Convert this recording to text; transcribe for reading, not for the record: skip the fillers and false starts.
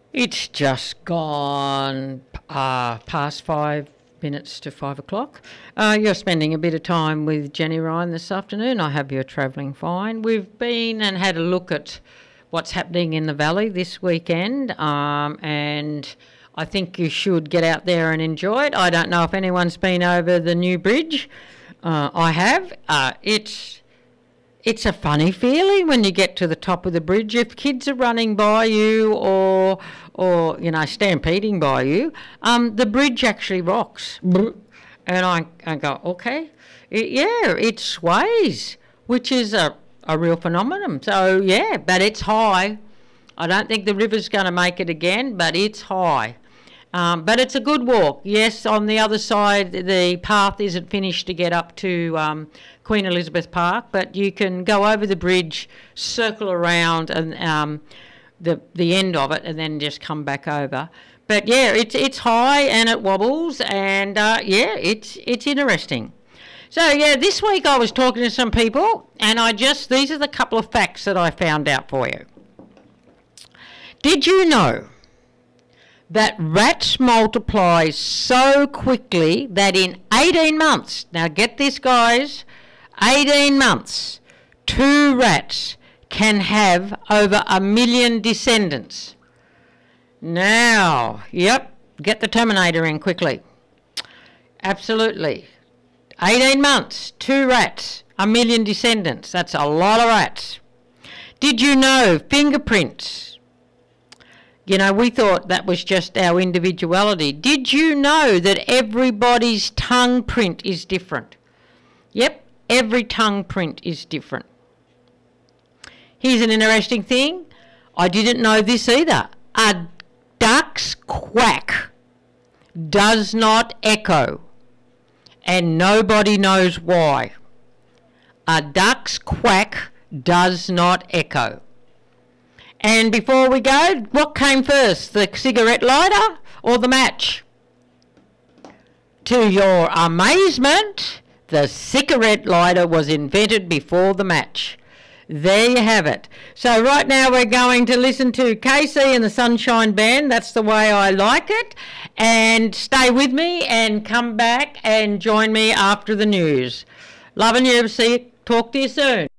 It's just gone past 5 minutes to 5 o'clock. You're spending a bit of time with Jenny Ryan this afternoon. I hope you're travelling fine. We've been and had a look at what's happening in the valley this weekend, and I think you should get out there and enjoy it. I don't know if anyone's been over the new bridge. I have. It's a funny feeling when you get to the top of the bridge. If kids are running by you or stampeding by you, the bridge actually rocks. And I go, okay, it sways, which is a real phenomenon. So, yeah, but it's high. I don't think the river's going to make it again, but it's high. But it's a good walk. Yes, on the other side, the path isn't finished to get up to Queen Elizabeth Park, but you can go over the bridge, circle around and the end of it, and then just come back over. But yeah, it's high and it wobbles, and it's interesting. So yeah, this week I was talking to some people, and these are the couple of facts that I found out for you. Did you know that rats multiply so quickly that in 18 months, now get this guys, 18 months, 2 rats can have over 1 million descendants. Now, yep, get the Terminator in quickly. Absolutely. 18 months, 2 rats, 1 million descendants. That's a lot of rats. Did you know fingerprints? You know, we thought that was just our individuality. Did you know that everybody's tongue print is different? Yep, every tongue print is different. Here's an interesting thing. I didn't know this either. A duck's quack does not echo, and nobody knows why. A duck's quack does not echo. And before we go, what came first, the cigarette lighter or the match? To your amazement, the cigarette lighter was invented before the match. There you have it. So right now we're going to listen to KC and the Sunshine Band. That's the way I like it. And stay with me and come back and join me after the news. Loving you. Talk to you soon.